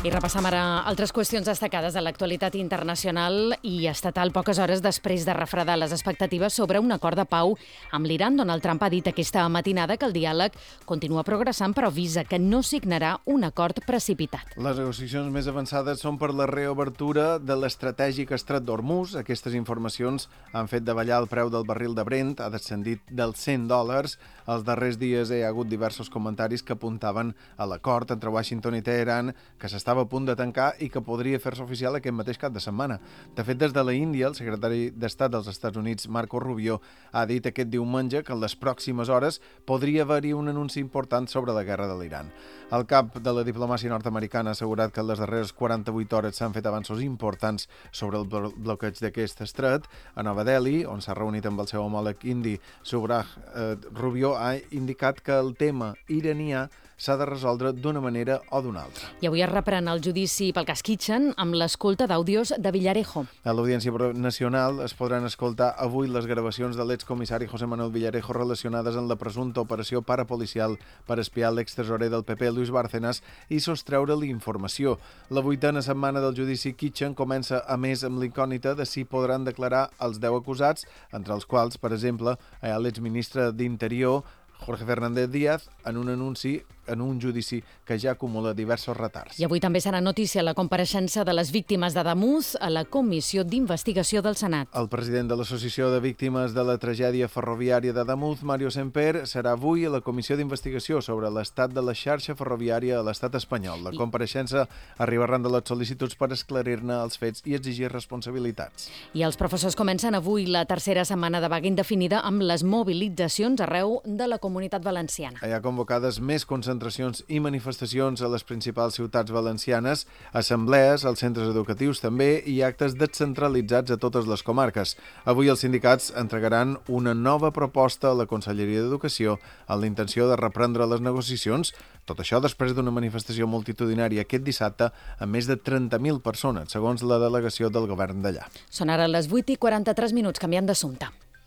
I repassam ara altres qüestions destacades de l'actualitat internacional i estatal poques hores després de refredar les expectatives sobre un acord de pau amb l'Iran. Donald Trump ha dit aquesta matinada que el diàleg continua progressant, però avisa que no signarà un acord precipitat. Les negociacions més avançades són per la reobertura de l'estratègic estret d'Hormuz. Aquestes informacions han fet davallar el preu del barril de Brent, ha descendit dels $100. Els darrers dies hi ha hagut diversos comentaris que apuntaven a l'acord entre Washington i Teheran, que s'estava a punt de tancar i que podria fer-se oficial aquest mateix cap de setmana. De fet, des de la Índia, el secretari d'Estat dels Estats Units, Marco Rubio, ha dit aquest diumenge que en les pròximes hores podria haver-hi un anunci important sobre la guerra de l'Iran. El cap de la diplomàcia nord-americana ha assegurat que en les darreres 48 hores s'han fet avanços importants sobre el bloqueig d'aquest estret. A Nova Delhi, on s'ha reunit amb el seu homòleg indi, Subhraj, Rubio ha indicat que el tema iranià s'ha de resoldre d'una manera o d'una altra. I avui es reprèn el judici pel cas Kitchen amb l'escolta d'àudios de Villarejo. A l'Audiència Nacional es podran escoltar avui les gravacions de l'excomissari José Manuel Villarejo relacionades amb la presumpta operació parapolicial per espiar l'extresorer del PP, Luis Bárcenas, i sostreure-li informació. La 8a setmana del judici Kitchen comença, a més, amb l'incògnita de si podran declarar els 10 acusats, entre els quals, per exemple, hi ha l'exministre d'Interior, Jorge Fernández Díaz, en un judici que ja acumula diversos retards. I avui també serà notícia la compareixença de les víctimes de Damunt a la Comissió d'Investigació del Senat. El president de l'Associació de Víctimes de la Tragèdia Ferroviària de Damunt, Mario Semper, serà avui a la Comissió d'Investigació sobre l'estat de la xarxa ferroviària a l'estat espanyol. La compareixença arriba arran de les sol·licituds per esclarir-ne els fets i exigir responsabilitats. I els professors comencen avui la tercera setmana de vaga indefinida amb les mobilitzacions arreu de la Comunitat Valenciana. Hi ha convocades més concentracions i manifestacions a les principals ciutats valencianes, assemblees, als centres educatius també i actes descentralitzats a totes les comarques. Avui els sindicats entregaran una nova proposta a la Conselleria d'Educació amb la intenció de reprendre les negociacions. Tot això després d'una manifestació multitudinària aquest dissabte amb més de 30.000 persones, segons la delegació del govern d'allà. Són ara les 8:43, canviant d'assumpte.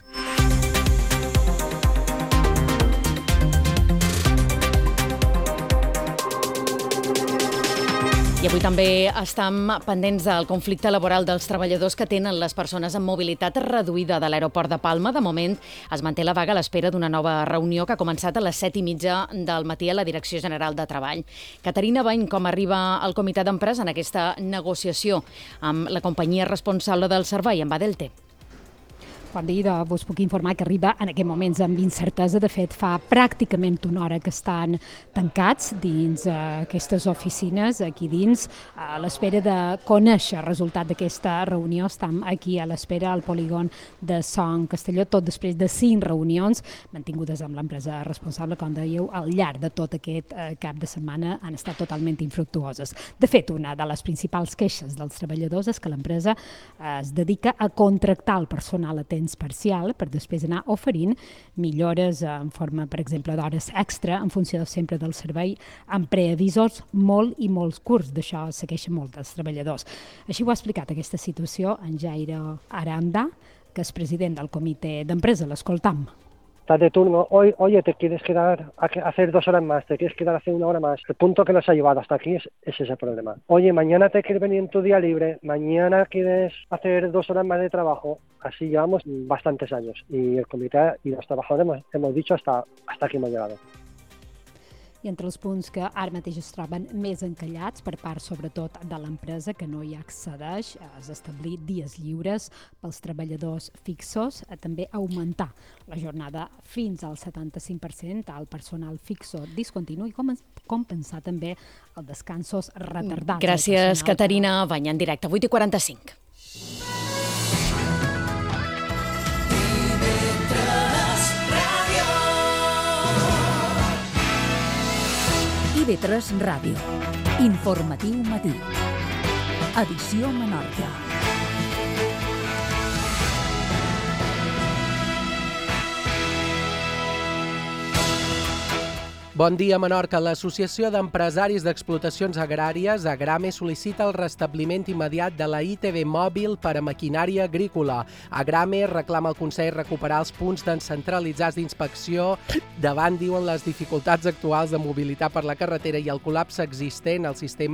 I avui també estem pendents del conflicte laboral dels treballadors que tenen les persones amb mobilitat reduïda de l'aeroport de Palma. De moment es manté la vaga a l'espera d'una nova reunió que ha començat a les 7:30 del matí a la Direcció General de Treball. Caterina Bany, com arriba el comitè d'empresa en aquesta negociació amb la companyia responsable del servei, amb Adelte? Bon dia, vos puc informar que arriba en aquests moments amb incertesa. De fet, fa pràcticament una hora que estan tancats dins aquestes oficines, aquí dins, a l'espera de conèixer el resultat d'aquesta reunió. Estem aquí a l'espera al polígon de Son Castelló, tot després de 5 reunions mantingudes amb l'empresa responsable, com dèieu, al llarg de tot aquest cap de setmana han estat totalment infructuoses. De fet, una de les principals queixes dels treballadors és que l'empresa es dedica a contractar el personal a temps parcial per després anar oferint millores en forma, per exemple, d'hores extra en funció sempre del servei, amb preavisos molt i molt curts. D'això segueixen molt els treballadors. Així ho ha explicat aquesta situació en Jairo Aranda, que és president del comitè d'empresa. L'escoltam. Estás de turno, oye, te quieres quedar a hacer 2 horas más, te quieres quedar a hacer 1 hora más. El punto que nos ha llevado hasta aquí es ese el problema. Oye, mañana te quieres venir en tu día libre, mañana quieres hacer 2 horas más de trabajo. Así llevamos bastantes años y el comité y los trabajadores hemos dicho hasta aquí hemos llegado. I entre els punts que ara mateix es troben més encallats per part, sobretot, de l'empresa, que no hi accedeix, és establir dies lliures pels treballadors fixos, també augmentar la jornada fins al 75% al personal fixo discontinu i compensar també els descansos retardats. Gràcies, Caterina Bany, en directe, 8:45. IB3 Ràdio. Informatiu matí. Edició Menorca. Bon dia, Menorca. L'Associació d'Empresaris d'Explotacions Agràries, Agrame, sol·licita el restabliment immediat de la ITV mòbil per a maquinària agrícola. Agrame reclama al Consell recuperar els punts centralitzats d'inspecció davant, diuen, les dificultats actuals de mobilitat per la carretera i el col·lapse existent al sistema